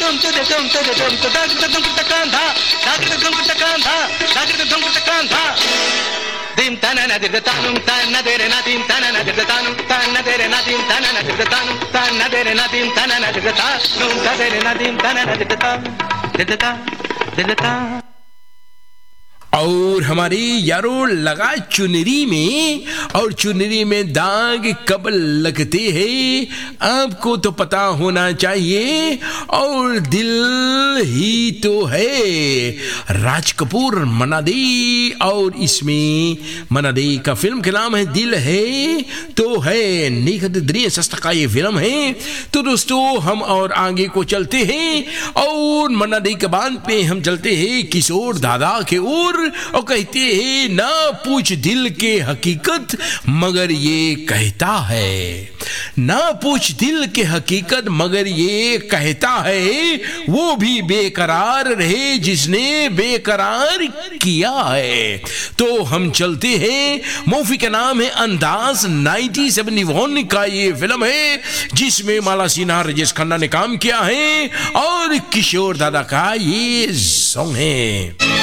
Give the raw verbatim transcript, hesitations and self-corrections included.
dum to the dum to the dum to da da dum to kanda da da dum to kanda da da dum to kanda dim tanana de tanum tanana de na dim tanana de tanum tanana de na dim tanana de tanum tanana de na dim tanana de tanum tanana de na dim tanana de ta de ta de ta। और हमारे यारों लगा चुनरी में, और चुनरी में दाग कब लगते हैं आपको तो पता होना चाहिए, और दिल ही तो है। राज कपूर मन्ना डे, और इसमें मन्ना डे का फिल्म का नाम है दिल है तो है। निखत द्रिय सस्ता का ये फिल्म है। तो दोस्तों हम और आगे को चलते हैं, और मन्ना डे के बाद पे हम चलते हैं किशोर दादा के ओर, और कहते हैं ना पूछ दिल के हकीकत मगर ये कहता है, ना पूछ दिल के हकीकत मगर ये कहता है, वो भी बेकरार रहे जिसने बेकरार किया है। तो हम चलते हैं, मूवी का नाम है अंदाज नाइनटीन सेवेंटी वन का ये फिल्म है, जिसमें माला सिन्हा राजेश खन्ना ने काम किया है, और किशोर दादा का ये सॉन्ग है।